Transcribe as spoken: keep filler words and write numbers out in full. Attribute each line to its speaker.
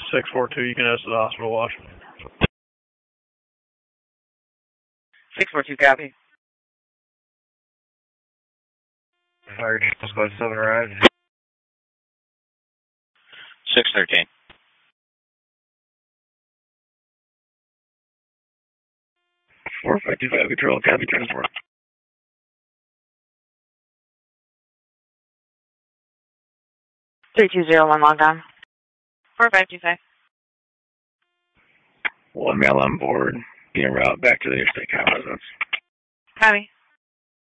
Speaker 1: six four two, you can head to the hospital watch.
Speaker 2: six four two, copy.
Speaker 3: Fire Squad seven arrived.
Speaker 4: six thirteen.
Speaker 3: four five two five, control, copy, transport.
Speaker 2: three two zero one, log on. four five two five.
Speaker 3: One male on board, being routed back to the interstate residence.
Speaker 2: Copy.